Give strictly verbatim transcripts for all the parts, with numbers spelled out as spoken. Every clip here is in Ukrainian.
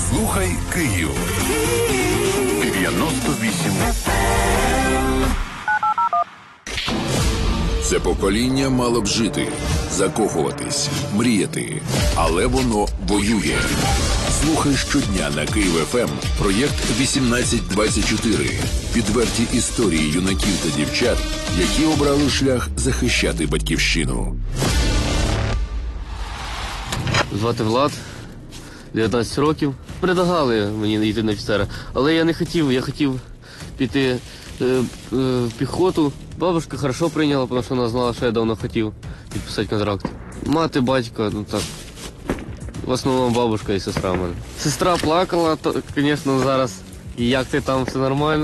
Слухай Київ. дев'яносто вісім. Це покоління мало б жити, закохуватись, мріяти, але воно воює. Слухай щодня на Київ еф ем проєкт вісімнадцять двадцять чотири. Відверті історії юнаків та дівчат, які обрали шлях захищати батьківщину. Звати Влад, дев'ятнадцять років. Предлагали мені йти на офіцера, але я не хотів, я хотів піти е, е, в піхоту. Бабушка хорошо прийняла, тому що вона знала, що я давно хотів підписати контракт. Мати, батько, ну так, в основному бабушка і сестра в мене. Сестра плакала, то, звісно, зараз, і як ти там, все нормально.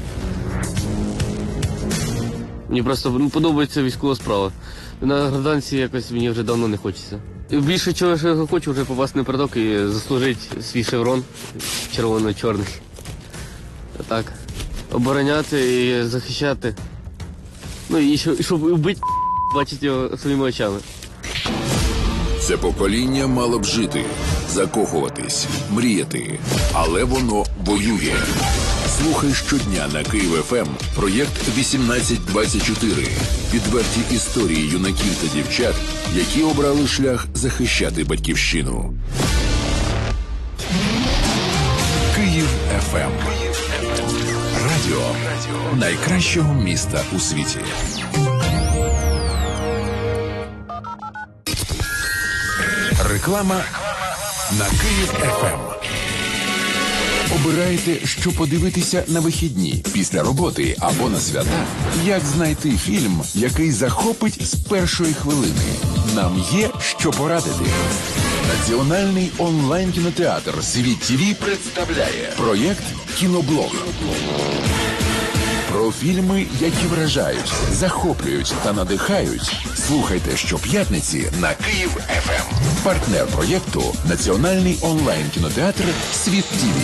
Мені просто ну, подобається військова справа. На гражданці якось мені вже давно не хочеться. Більше чого що я хочу вже попасти на передок і заслужити свій шеврон червоно-чорний. Так, обороняти і захищати. Ну і щоб, щоб вбити, бачити його своїми очами. Це покоління мало б жити, закохуватись, мріяти, але воно воює. Слухай щодня на Київ еф ем проєкт вісімнадцять двадцять чотири. Відверті історії юнаків та дівчат, які обрали шлях захищати батьківщину. Київ еф ем. Радіо найкращого міста у світі. Реклама на Київ еф ем. Обираєте, що подивитися на вихідні, після роботи або на свята? Як знайти фільм, який захопить з першої хвилини? Нам є що порадити. Національний онлайн-кінотеатр «Світ ТВ» представляє проєкт «Кіноблог». Про фільми, які вражають, захоплюють та надихають. Слухайте щоп'ятниці на Київ еф ем. Партнер проєкту – Національний онлайн-кінотеатр «Світ ТВ».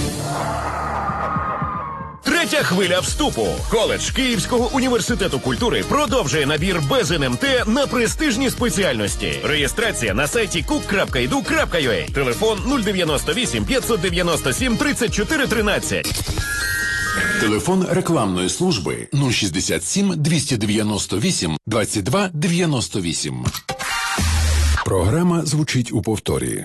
Третя хвиля вступу. Коледж Київського університету культури продовжує набір без ен ем те на престижні спеціальності. Реєстрація на сайті кук крапка і ду крапка ю а. Телефон нуль дев'яносто вісім п'ятсот дев'яносто сім тридцять чотири тринадцять. Телефон рекламної служби нуль шістдесят сім двісті дев'яносто вісім двадцять два дев'яносто вісім. Програма звучить у повторі.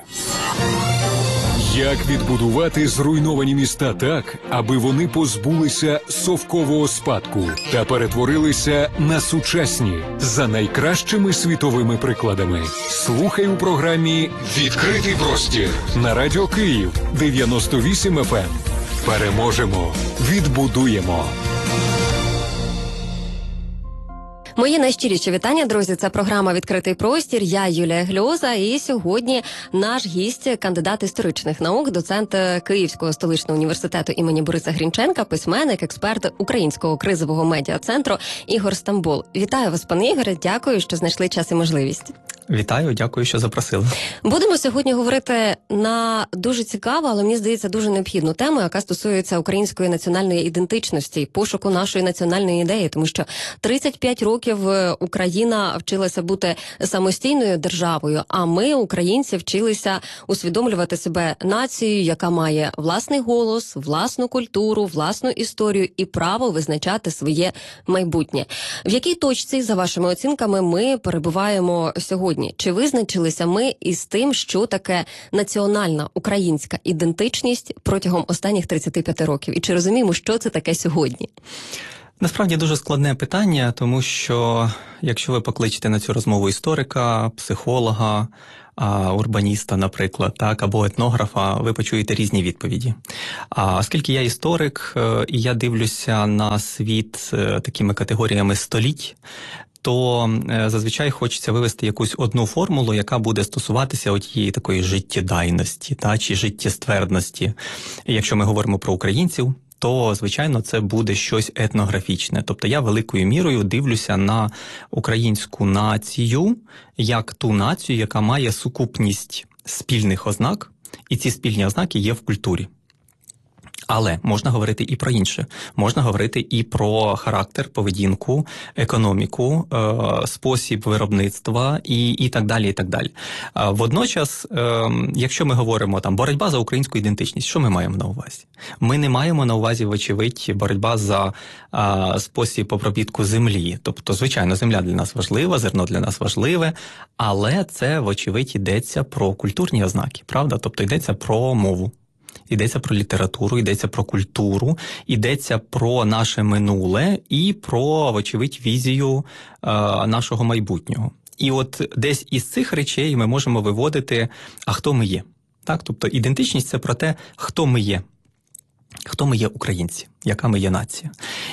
Як відбудувати зруйновані міста так, аби вони позбулися совкового спадку та перетворилися на сучасні за найкращими світовими прикладами? Слухай у програмі «Відкритий простір» на Радіо Київ дев'яносто вісім еф ем. Переможемо, відбудуємо. Мої найщиріші вітання, друзі. Це програма «Відкритий простір». Я Юлія Гльоза. І сьогодні наш гість – кандидат історичних наук, доцент Київського столичного університету імені Бориса Грінченка, письменник, експерт Українського кризового медіа-центру Ігор Стамбул. Вітаю вас, пане Ігоре. Дякую, що знайшли час і можливість. Вітаю, дякую, що запросили. Будемо сьогодні говорити на дуже цікаву, але мені здається, дуже необхідну тему, яка стосується української національної ідентичності, пошуку нашої національної ідеї, тому що тридцять п'ять років Україна вчилася бути самостійною державою, а ми, українці, вчилися усвідомлювати себе нацією, яка має власний голос, власну культуру, власну історію і право визначати своє майбутнє. В якій точці, за вашими оцінками, ми перебуваємо сьогодні? Чи визначилися ми із тим, що таке національна українська ідентичність протягом останніх тридцяти п'яти років? І чи розуміємо, що це таке сьогодні? Насправді дуже складне питання, тому що якщо ви покличете на цю розмову історика, психолога, урбаніста, наприклад, так, або етнографа, ви почуєте різні відповіді. А оскільки я історик, і я дивлюся на світ такими категоріями століть, то зазвичай хочеться вивести якусь одну формулу, яка буде стосуватися отієї такої життєдайності, та, чи життєствердності. І якщо ми говоримо про українців, то, звичайно, це буде щось етнографічне. Тобто я великою мірою дивлюся на українську націю як ту націю, яка має сукупність спільних ознак, і ці спільні ознаки є в культурі. Але можна говорити і про інше. Можна говорити і про характер, поведінку, економіку, е, спосіб виробництва і, і так далі, і так далі. А водночас, е, якщо ми говоримо там боротьба за українську ідентичність, що ми маємо на увазі? Ми не маємо на увазі, вочевидь, боротьба за е, спосіб обробітку землі. Тобто, звичайно, земля для нас важлива, зерно для нас важливе, але це, вочевидь, йдеться про культурні ознаки, правда? Тобто йдеться про мову. Йдеться про літературу, йдеться про культуру, йдеться про наше минуле і про, вочевидь, візію е, нашого майбутнього. І от десь із цих речей ми можемо виводити, а хто ми є. Так? Тобто ідентичність – це про те, хто ми є. Хто ми є українці, яка ми є нація.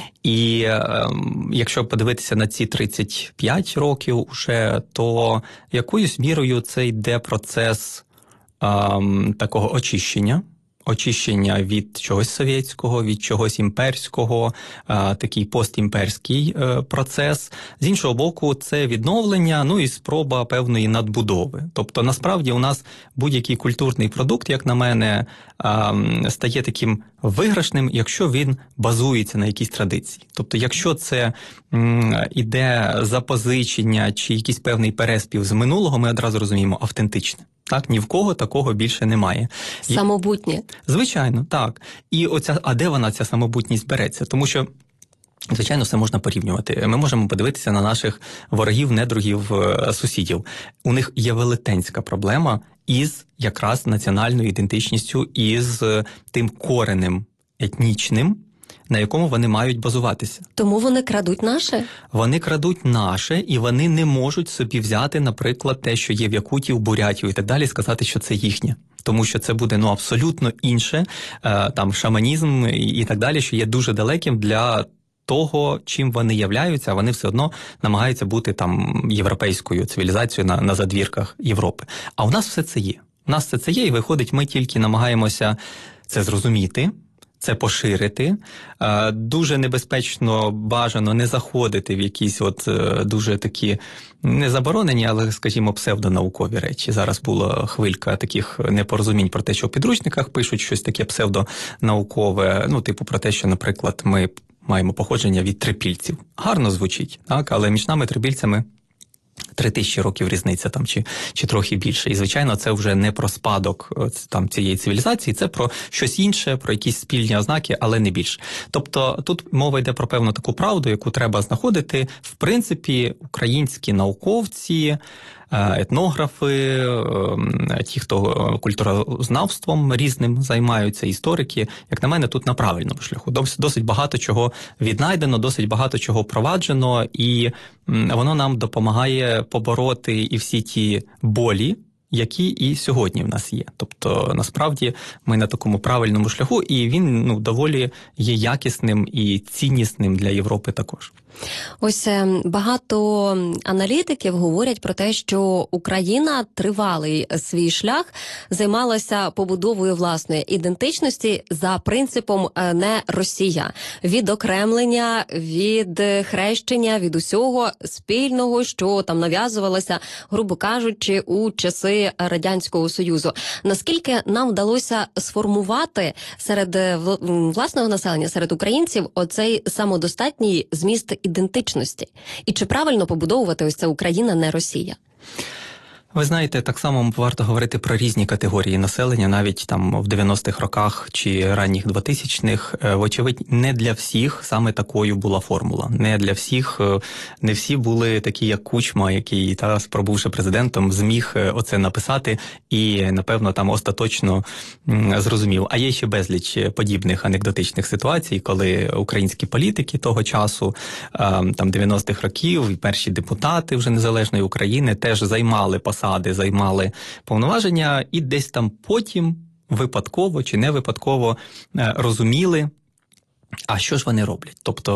І е, якщо подивитися на ці тридцять п'ять років уже, то якоюсь мірою це йде процес е, такого очищення, очищення від чогось совєтського, від чогось імперського, а, такий постімперський е, процес. З іншого боку, це відновлення, ну і спроба певної надбудови. Тобто, насправді, у нас будь-який культурний продукт, як на мене, а, стає таким виграшним, якщо він базується на якійсь традиції. Тобто, якщо це м, іде запозичення чи якийсь певний переспів з минулого, ми одразу розуміємо автентичне. Так, ні в кого такого більше немає. Самобутнє. Звичайно, так. І оця, а де вона, ця самобутність, береться? Тому що, звичайно, все можна порівнювати. Ми можемо подивитися на наших ворогів, недругів, сусідів. У них є велетенська проблема із якраз національною ідентичністю, із тим коренем етнічним, на якому вони мають базуватися. Тому вони крадуть наше? Вони крадуть наше, і вони не можуть собі взяти, наприклад, те, що є в Якутії, в Бурятії і так далі, сказати, що це їхнє. Тому що це буде ну абсолютно інше, там шаманізм і так далі, що є дуже далеким для того, чим вони являються, а вони все одно намагаються бути там європейською цивілізацією на, на задвірках Європи. А у нас все це є. У нас все це є, і виходить, ми тільки намагаємося це зрозуміти, це поширити. Дуже небезпечно, бажано не заходити в якісь от дуже такі не заборонені, але, скажімо, псевдонаукові речі. Зараз була хвилька таких непорозумінь про те, що в підручниках пишуть щось таке псевдонаукове, ну, типу про те, що, наприклад, ми маємо походження від трипільців. Гарно звучить, так, але між нами трипільцями Три тисячі років різниця там, чи, чи трохи більше. І, звичайно, це вже не про спадок там, цієї цивілізації, це про щось інше, про якісь спільні ознаки, але не більше. Тобто тут мова йде про певну таку правду, яку треба знаходити. В принципі, українські науковці, етнографи, ті, хто культурознавством різним займаються, історики, як на мене, тут на правильному шляху. Досить багато чого віднайдено, досить багато чого впроваджено, і воно нам допомагає побороти і всі ті болі, які і сьогодні в нас є. Тобто, насправді, ми на такому правильному шляху, і він ну, доволі є якісним і ціннісним для Європи також. Ось багато аналітиків говорять про те, що Україна тривалий свій шлях займалася побудовою власної ідентичності за принципом «не Росія». Відокремлення, від хрещення, від усього спільного, що там нав'язувалося, грубо кажучи, у часи Радянського Союзу. Наскільки нам вдалося сформувати серед власного населення, серед українців, оцей самодостатній зміст ідентичності? І чи правильно побудовувати ось це Україна, не Росія? Ви знаєте, так само варто говорити про різні категорії населення, навіть там в дев'яностих роках чи ранніх двотисячних. Вочевидь, не для всіх саме такою була формула. Не для всіх, не всі були такі, як Кучма, який, та, пробувши президентом, зміг оце написати і, напевно, там остаточно зрозумів. А є ще безліч подібних анекдотичних ситуацій, коли українські політики того часу, там дев'яностих років, і перші депутати вже незалежної України теж займали посади, займали повноваження і десь там потім випадково чи не випадково розуміли, а що ж вони роблять. Тобто